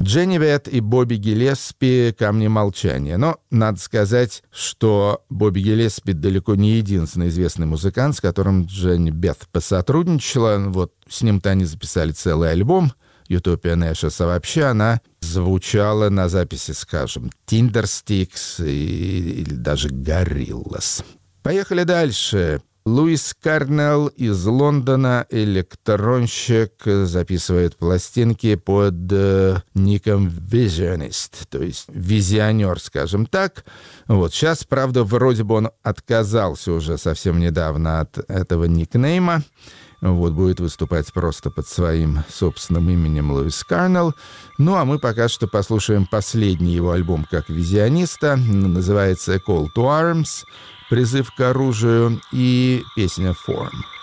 Дженни Бет и Бобби Гиллеспи «Камни молчания». Но надо сказать, что Бобби Гиллеспи далеко не единственный известный музыкант, с которым Дженни Бет посотрудничала. Вот с ним-то они записали целый альбом «Utopia Ashes», а вообще она звучала на записи, скажем, Tindersticks или даже Gorillaz. Поехали дальше. Луис Карнелл из Лондона, электронщик, записывает пластинки под ником Visionist, то есть визионер, скажем так. Вот сейчас, правда, вроде бы он отказался уже совсем недавно от этого никнейма. Вот, будет выступать просто под своим собственным именем Луис Карнелл. Ну, а мы пока что послушаем последний его альбом как визиониста. Называется «A Call to Arms», «Призыв к оружию», и песня «Form».